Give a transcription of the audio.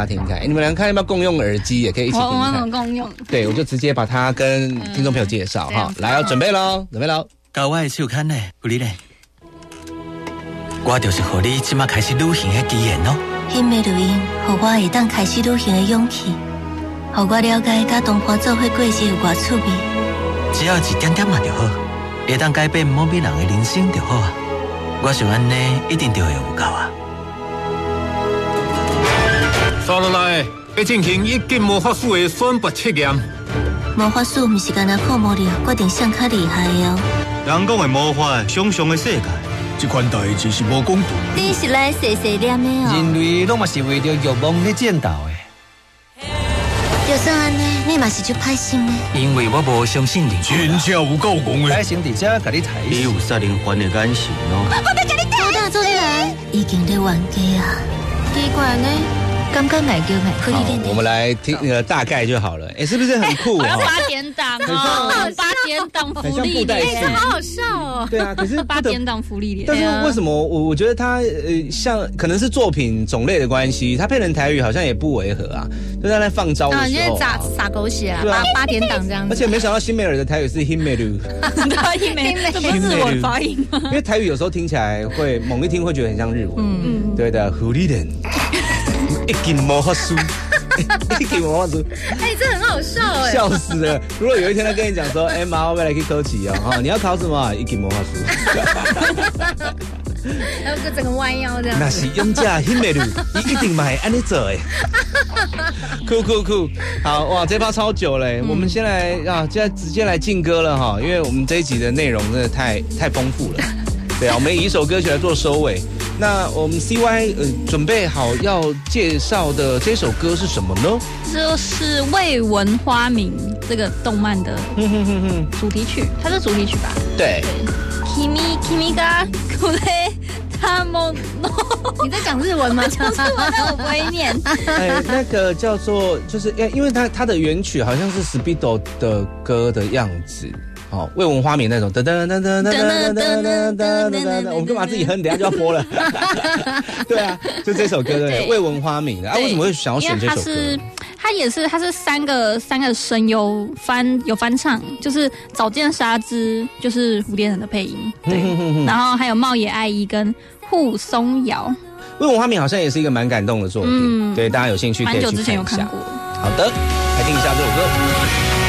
家听看。你们俩看要不要共用耳机，也可以一起听看。 我们共用。 对，我就直接把它跟听众朋友介绍哈。来，要准备喽，准备喽。 交我的手牵呢，有你呢。我就是和你即马开始旅行的机缘咯。 迄枚录音，互我会当开始旅行的勇气，互我了解甲同伴做伙过日有偌趣味。 只要一点点嘛就好，会当改变某笔人的人生就好啊。我想安尼一定就会有够啊。 接落来要进行一级魔法术的选拔测验。 魔法术毋是干那靠魔力决定谁较厉害的哦。 人讲的魔法，想象的世界， 这款代志是无公道。 你是来细细念的哦。 人类拢嘛是为着欲望咧战斗的。 就算安尼，你嘛是就歹心的。 因为我无相信你。 真正有够戆的。 歹心伫遮甲你抬。 你有杀人犯的眼神咯。 我要甲你打。做来，已经在冤家啊。奇怪呢。刚刚奶叫奶， 好，我们来听大概就好了。哎，是不是很酷？ 好像8点档哦，8点档福利脸，好好笑哦。 对啊，可是 8点档福利脸。 但是为什么我觉得它像可能是作品种类的关系，它配成台语好像也不违和啊。就在放招的时候， 因为撒狗血啊，8点档这样子。 而且没想到辛美尔的台语是 Himeru， 对，这不是日文发音吗？ 因为台语有时候听起来会猛一听会觉得很像日文。对的，福利脸。一斤魔法书，一斤魔法书， 这很好笑哎， 笑死了！如果有一天他跟你讲说，妈，我要来去考试哦，你要考什么？一斤魔法书， 然后整个弯腰这样。 那是用家很美路，你一定买安尼做哎，酷，好哇，这趴超久嘞，我们先来现在直接来进歌了哈，因为我们这一集的内容真的太丰富了，对啊，我们以一首歌曲来做收尾。那我们 CY 准备好要介绍的这首歌是什么呢？ 就是《未闻花名》这个动漫的主题曲，它是主题曲吧？ 对。 Kimi ga kure tamono， 你在讲日文吗？讲日文，但我不会念。 那个叫做就是因为它的原曲好像是 Speedo 的歌的样子。哦，未闻花名那种，噔噔噔噔噔噔噔噔噔，我们干嘛自己哼？等一下就要播了。对啊，就这首歌对，未闻花名的啊，为什么会想要选这首歌？ 它是三个声优有翻唱，就是早见沙织就是蝴蝶人的配音，对，然后还有茂野爱一跟户松遥。 未闻花名好像也是一个蛮感动的作品，对，大家有兴趣可以去看一下。 蛮久之前有看过。 好的，来听一下这首歌。